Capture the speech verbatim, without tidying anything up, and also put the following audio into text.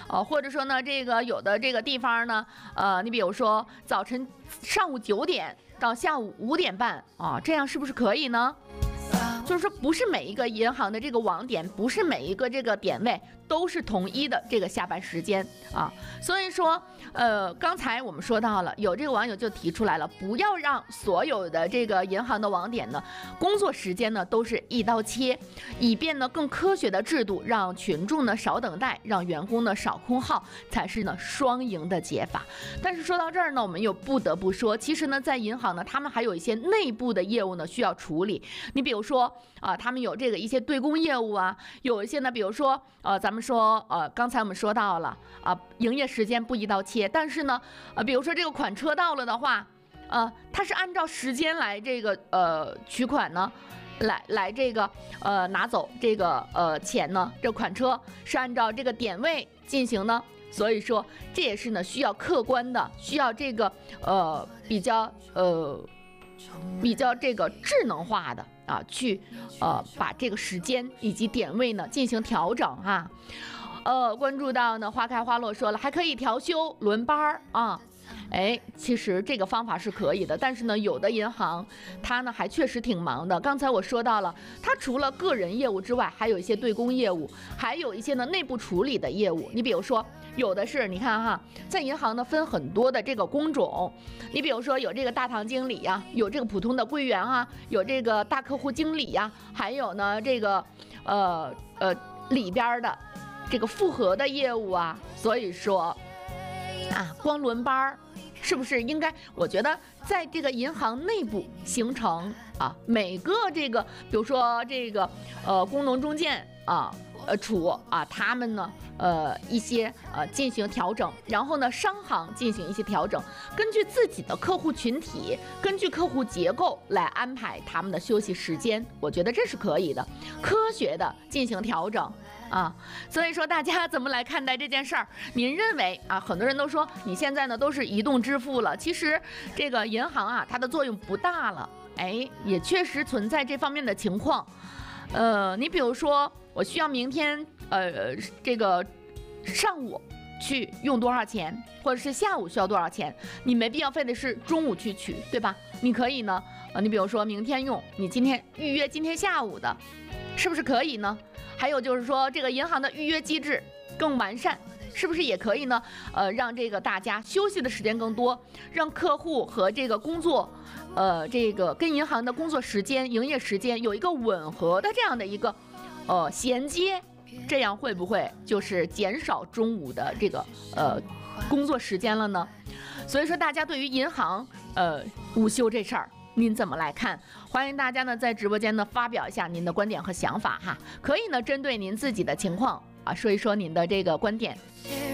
呃，或者说呢，这个有的这个地方呢，呃，你比如说早晨上午九点到下午五点半啊，这样是不是可以呢？就是说，不是每一个银行的这个网点，不是每一个这个点位都是统一的这个下班时间啊。所以说，呃，刚才我们说到了，有这个网友就提出来了，不要让所有的这个银行的网点呢，工作时间呢都是一刀切，以便呢更科学的制度，让群众呢少等待，让员工呢少空耗，才是呢双赢的解法。但是说到这儿呢，我们又不得不说，其实呢，在银行呢，他们还有一些内部的业务呢需要处理。你比如说啊，他们有这个一些对公业务啊，有一些呢，比如说呃，咱们说呃，刚才我们说到了啊，营业时间不一刀切，但是呢，呃，比如说这个款车到了的话，呃，它是按照时间来这个呃取款呢，来来这个呃拿走这个呃钱呢，这款车是按照这个点位进行呢。所以说，这也是呢需要客观的，需要这个呃比较呃比较这个智能化的啊，去呃把这个时间以及点位呢进行调整哈。呃，关注到呢花开花落说了，还可以调休轮班啊。哎，其实这个方法是可以的，但是呢，有的银行它呢还确实挺忙的。刚才我说到了，它除了个人业务之外，还有一些对公业务，还有一些呢内部处理的业务。你比如说，有的是你看哈，在银行呢分很多的这个工种，你比如说有这个大堂经理呀，有这个普通的柜员啊，有这个大客户经理呀，还有呢这个呃呃里边的这个复合的业务啊。所以说啊，光轮班是不是应该？我觉得在这个银行内部形成啊，每个这个，比如说这个呃工农中建啊，呃处啊，他们呢呃一些呃进行调整，然后呢商行进行一些调整，根据自己的客户群体，根据客户结构来安排他们的休息时间，我觉得这是可以的，科学的进行调整。啊，所以说大家怎么来看待这件事儿？您认为啊，很多人都说你现在呢都是移动支付了，其实这个银行啊它的作用不大了，哎，也确实存在这方面的情况。呃，你比如说我需要明天呃这个上午去用多少钱，或者是下午需要多少钱，你没必要非得是中午去取，对吧？你可以呢，呃，你比如说明天用，你今天预约今天下午的，是不是可以呢？还有就是说，这个银行的预约机制更完善，是不是也可以呢？呃，让这个大家休息的时间更多，让客户和这个工作，呃，这个跟银行的工作时间、营业时间有一个吻合的这样的一个呃衔接，这样会不会就是减少中午的这个呃工作时间了呢？所以说，大家对于银行呃午休这事儿，您怎么来看？欢迎大家呢在直播间呢发表一下您的观点和想法哈，可以呢针对您自己的情况啊说一说您的这个观点。